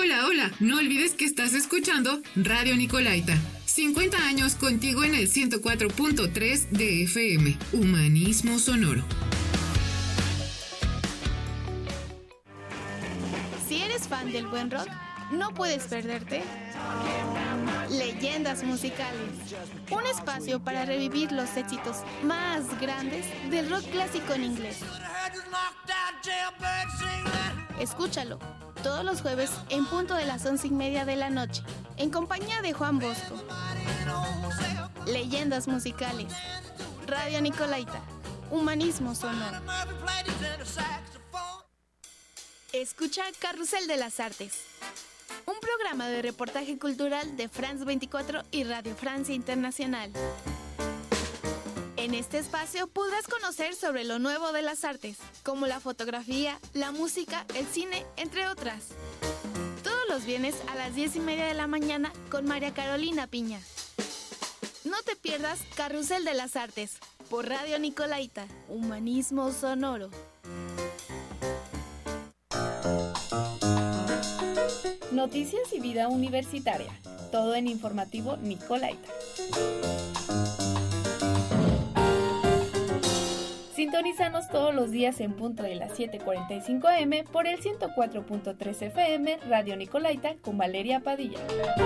Hola, hola, no olvides que estás escuchando Radio Nicolaita. 50 años contigo en el 104.3 de FM. Humanismo sonoro. Si eres fan del buen rock, no puedes perderte Leyendas Musicales, un espacio para revivir los éxitos más grandes del rock clásico en inglés. Escúchalo todos los jueves en punto de las 11:30 de la noche, en compañía de Juan Bosco. Leyendas Musicales, Radio Nicolaita, Humanismo sonoro. Escucha Carrusel de las Artes, un programa de reportaje cultural de France 24 y Radio Francia Internacional. En este espacio podrás conocer sobre lo nuevo de las artes, como la fotografía, la música, el cine, entre otras. Todos los viernes a las 10:30 de la mañana con María Carolina Piña. No te pierdas Carrusel de las Artes, por Radio Nicolaita, Humanismo sonoro. Noticias y vida universitaria, todo en Informativo Nicolaita. Sintonízanos todos los días en punto de las 7:45 am por el 104.3 FM Radio Nicolaita con Valeria Padilla.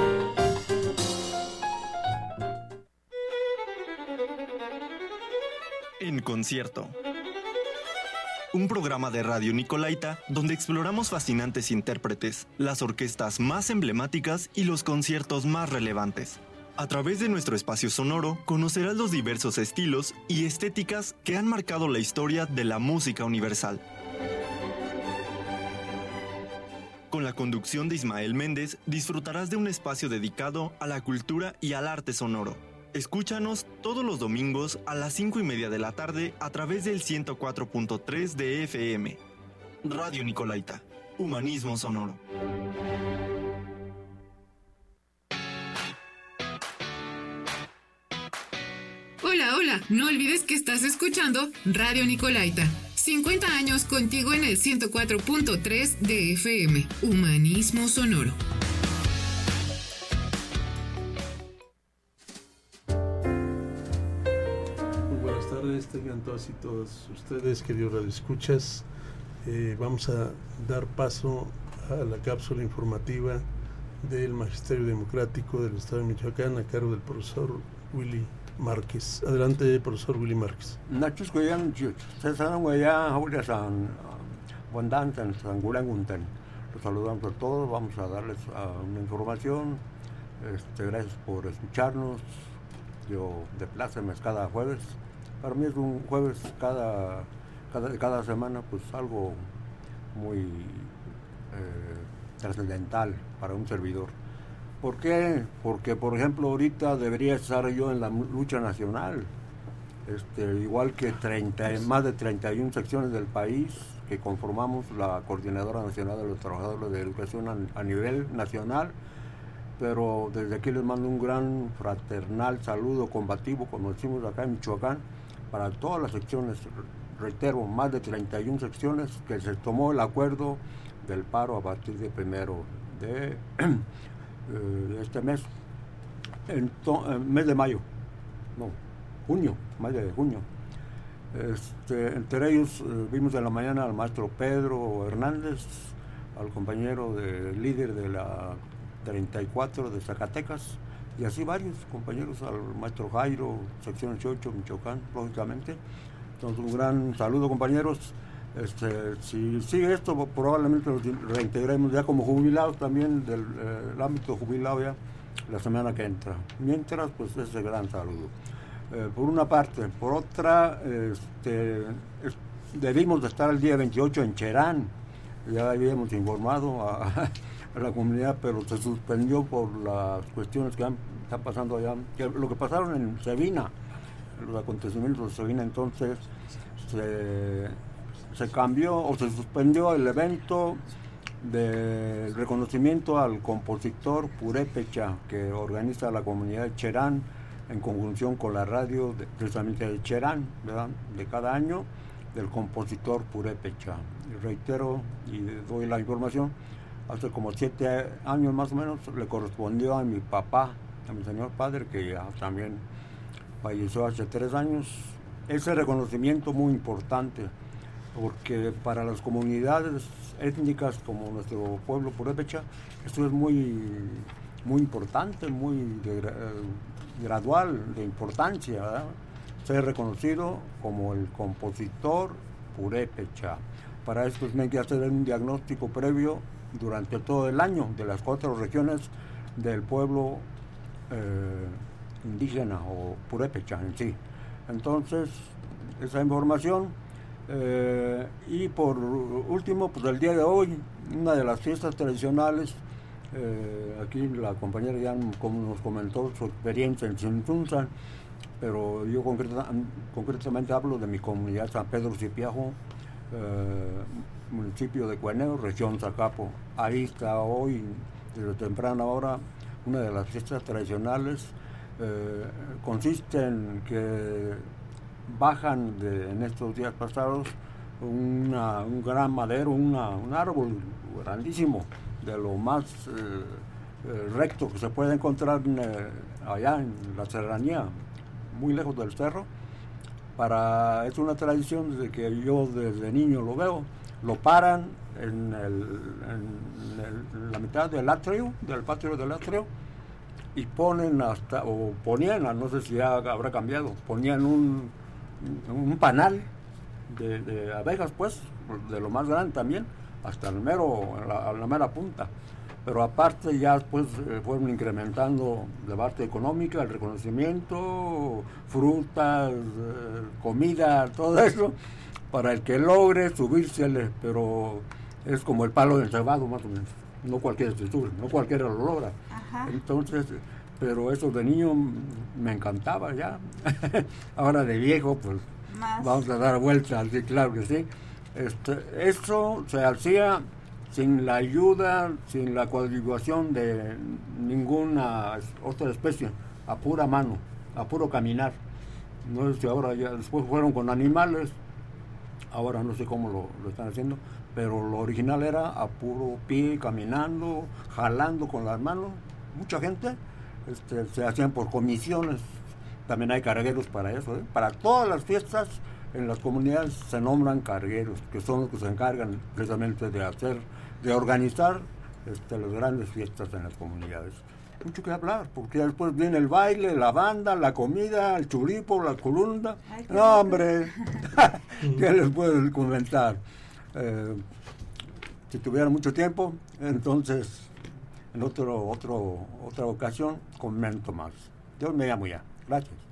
En concierto. Un programa de Radio Nicolaita donde exploramos fascinantes intérpretes, las orquestas más emblemáticas y los conciertos más relevantes. A través de nuestro espacio sonoro conocerás los diversos estilos y estéticas que han marcado la historia de la música universal. Con la conducción de Ismael Méndez disfrutarás de un espacio dedicado a la cultura y al arte sonoro. Escúchanos todos los domingos a las 5:30 de la tarde a través del 104.3 de FM. Radio Nicolaita, Humanismo sonoro. Hola, hola, no olvides que estás escuchando Radio Nicolaita. 50 años contigo en el 104.3 de FM. Humanismo sonoro. Buenas tardes, tengan todas y todos ustedes, queridos radioescuchas. Vamos a dar paso a la cápsula informativa del Magisterio Democrático del Estado de Michoacán a cargo del profesor Willy Márquez. Adelante, profesor Willy Márquez. Los saludamos a todos, vamos a darles una información. Gracias por escucharnos. Yo de plácemes cada jueves. Para mí es un jueves cada semana, pues algo muy trascendental para un servidor. ¿Por qué? Porque, por ejemplo, ahorita debería estar yo en la lucha nacional, igual que más de 31 secciones del país que conformamos la Coordinadora Nacional de los Trabajadores de Educación a nivel nacional, pero desde aquí les mando un gran fraternal saludo combativo, como decimos acá en Michoacán, para todas las secciones, reitero, más de 31 secciones que se tomó el acuerdo del paro a partir de 1 de este mes, mes de mayo, mayo de junio. Entre ellos vimos en la mañana al maestro Pedro Hernández, al compañero líder de la 34 de Zacatecas, y así varios compañeros, al maestro Jairo, sección 18, Michoacán, lógicamente. Entonces, un gran saludo, compañeros. Si sigue esto, probablemente nos reintegremos ya como jubilados también del ámbito jubilado ya la semana que entra. Mientras, pues ese gran saludo. Por una parte. Por otra, debimos de estar el día 28 en Cherán. Ya habíamos informado a la comunidad, pero se suspendió por las cuestiones que están pasando allá. Lo que pasaron en Sabina, los acontecimientos de Sabina, entonces se cambió o se suspendió el evento de reconocimiento al compositor Purépecha que organiza la comunidad de Cherán en conjunción con la radio precisamente de Cherán, ¿verdad?, de cada año, del compositor Purépecha. Reitero y doy la información, hace como 7 años más o menos, le correspondió a mi papá, a mi señor padre, que ya también falleció hace 3 años. Ese reconocimiento muy importante, porque para las comunidades étnicas como nuestro pueblo purépecha, esto es muy importante, muy gradual, de importancia, ¿verdad? Ser reconocido como el compositor purépecha. Para esto hay que hacer un diagnóstico previo durante todo el año de las 4 regiones del pueblo indígena o purépecha en sí. Entonces, esa información. Y por último, pues el día de hoy, una de las fiestas tradicionales, aquí la compañera ya nos comentó su experiencia en Chintunzan, pero yo concretamente hablo de mi comunidad San Pedro Cipiajo, municipio de Cueneo, región Zacapo. Ahí está hoy, desde temprana hora, una de las fiestas tradicionales. Consiste en que bajan en estos días pasados un gran madero, un árbol grandísimo, de lo más recto que se puede encontrar allá en la serranía, muy lejos del cerro. Es una tradición desde que yo desde niño lo veo. Lo paran en la mitad del atrio, del patio del atrio, y ponían, no sé si ya habrá cambiado, ponían un panal de abejas, pues, de lo más grande también, hasta la mera punta. Pero aparte ya después fueron incrementando la parte económica, el reconocimiento, frutas, comida, todo eso, para el que logre subírsele, pero es como el palo del cebado más o menos. No cualquiera se sube, no cualquiera lo logra. Ajá. Entonces, pero eso de niño me encantaba ya. Ahora de viejo, pues más. Vamos a dar vueltas, sí, claro que sí. Eso se hacía sin la ayuda, sin la coadyuvación de ninguna otra especie, a pura mano, a puro caminar. No sé si ahora ya, después fueron con animales, ahora no sé cómo lo están haciendo, pero lo original era a puro pie, caminando, jalando con las manos. Mucha gente se hacían por comisiones. También hay cargueros para eso, ¿eh? Para todas las fiestas en las comunidades se nombran cargueros, que son los que se encargan precisamente de organizar las grandes fiestas en las comunidades. Mucho que hablar, porque después viene el baile, la banda, la comida, el churipo, la colunda. No, hombre, ¿qué les puedo comentar? Si tuviera mucho tiempo, entonces en otra ocasión comento más. Dios me llamo ya. Gracias.